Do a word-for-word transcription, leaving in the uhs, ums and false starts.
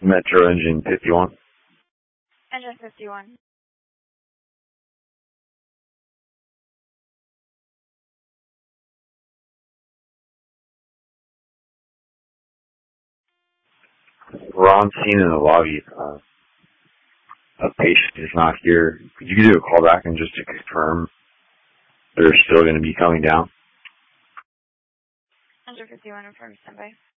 Metro engine fifty-one. Engine fifty-one. We're on scene in the lobby. Uh, a patient is not here. Could you do a call back and just to confirm they're still going to be coming down? Engine fifty-one, inform standby.